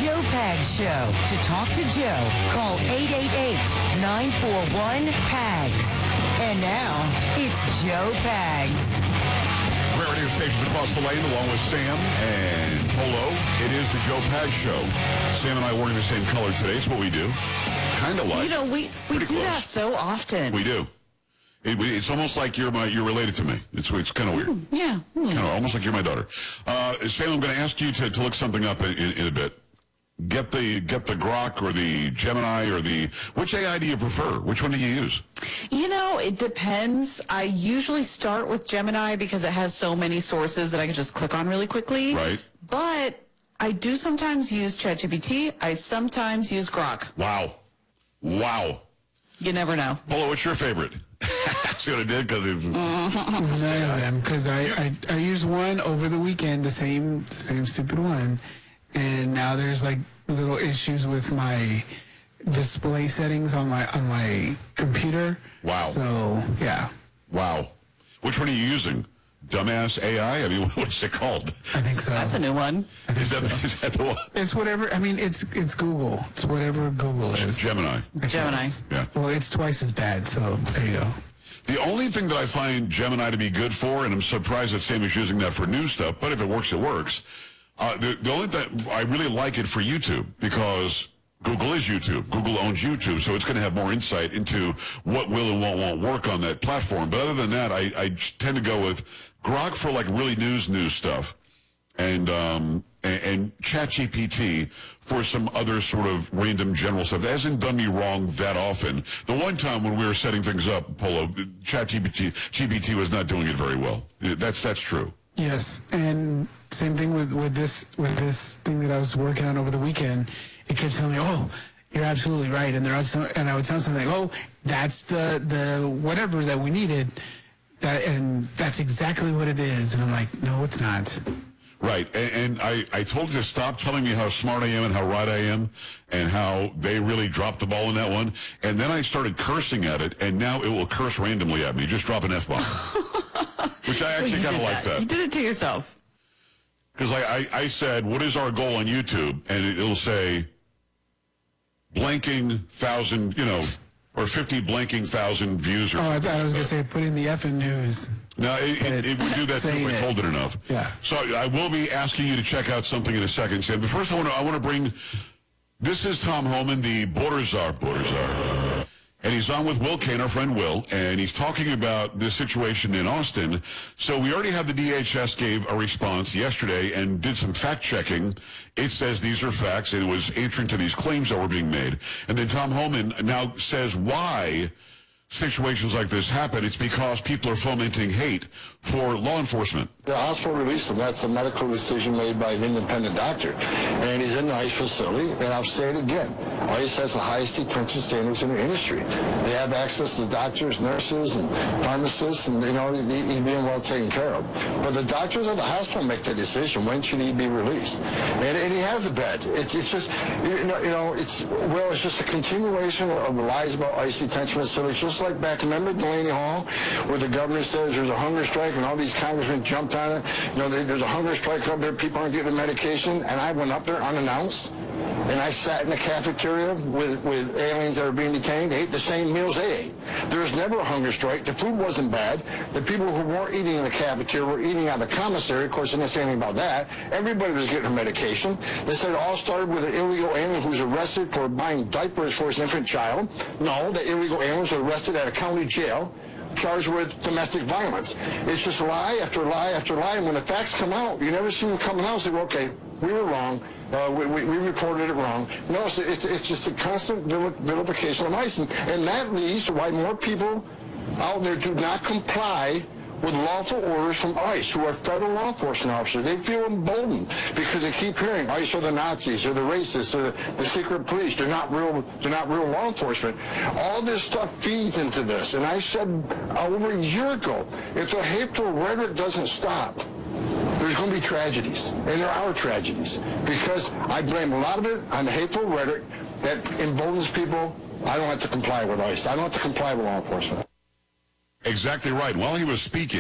Joe Pags Show. To talk to Joe, call 888-941-PAGS. And now, it's Joe Pags. Great radio stations across the lane, along with Sam and Polo. It is the Joe Pags Show. Sam and I are wearing the same color today. It's what we do. Kind of like. You know, we do close. that so often. We do. It's almost like you're related to me. It's kind of weird. Yeah. Kind of almost like you're my daughter. Sam, I'm going to ask you to look something up in a bit. Get the Grok or the Gemini or which AI do you prefer? Which one do you use? You know, it depends. I usually start with Gemini because it has so many sources that I can just click on really quickly. Right. But I do sometimes use ChatGPT. I sometimes use Grok. Wow. You never know. Polo, what's your favorite? See what I did? Because none of them, because I used one over the weekend, the same stupid one, and now there's like little issues with my display settings on my computer. Wow. So yeah. Wow. Which one are you using? Dumbass AI? I mean, what's it called? I think so. That's a new one. Is that the one? It's whatever. I mean, it's Google. It's whatever Google is. Gemini. Gemini. Yeah. Well, it's twice as bad. So there you go. The only thing that I find Gemini to be good for, and I'm surprised that Sam is using that for new stuff, but if it works, it works. The only thing, I really like it for YouTube because Google is YouTube. Google owns YouTube, so it's going to have more insight into what will and won't work on that platform. But other than that, I tend to go with Grok for like really news stuff, and ChatGPT for some other sort of random general stuff. That hasn't done me wrong that often. The one time when we were setting things up, Polo, ChatGPT was not doing it very well. That's true. Yes, and same thing with this thing that I was working on over the weekend. It kept telling me, "Oh, you're absolutely right," and I would sound something like, "Oh, that's the whatever that we needed," and that's exactly what it is. And I'm like, "No, it's not." Right, and I told you to stop telling me how smart I am and how right I am and how they really dropped the ball in that one. And then I started cursing at it, and now it will curse randomly at me. Just drop an F-bomb. Which I actually kind of like that. You did it to yourself. Because I said, what is our goal on YouTube? And it'll say, blanking thousand, or 50 blanking thousand views. I thought I was going to say, put in the F in news. No, it would do that too if I told it enough. Yeah. So I will be asking you to check out something in a second, Sam. But first I want to bring, this is Tom Homan, the border czar. And he's on with Will Kane, our friend Will, and he's talking about this situation in Austin. So we already have the DHS gave a response yesterday and did some fact-checking. It says these are facts, and it was answering to these claims that were being made. And then Tom Homan now says why situations like this happen. It's because people are fomenting hate for law enforcement. The hospital released him. That's a medical decision made by an independent doctor. And he's in an ICE facility, and I'll say it again. ICE has the highest detention standards in the industry. They have access to doctors, nurses, and pharmacists, and he's being well taken care of. But the doctors at the hospital make the decision, when should he be released? And he has a bed. It's just, it's just a continuation of the lies about ICE detention facilities, just like back, remember Delaney Hall, where the governor says there's a hunger strike and all these congressmen jumped on it. There's a hunger strike up there, people aren't getting medication, and I went up there unannounced, and I sat in the cafeteria with aliens that are being detained, ate the same meals they ate. There was never a hunger strike. The food wasn't bad. The people who weren't eating in the cafeteria were eating out of the commissary. Of course, they didn't say anything about that. Everybody was getting their medication. They said it all started with an illegal alien who was arrested for buying diapers for his infant child. No, the illegal alien was arrested at a county jail, charged with domestic violence. It's just lie after lie after lie, and when the facts come out, you never see them coming out and say, well, okay, we were wrong, we reported it wrong. No, it's just a constant vilification of ICE, and that leads to why more people out there do not comply with lawful orders from ICE, who are federal law enforcement officers. They feel emboldened because they keep hearing ICE are the Nazis, or the racists, or the secret police. They're not real law enforcement. All this stuff feeds into this. And I said over a year ago, if the hateful rhetoric doesn't stop, there's going to be tragedies, and there are tragedies, because I blame a lot of it on the hateful rhetoric that emboldens people. I don't have to comply with ICE. I don't have to comply with law enforcement. Exactly right. While he was speaking,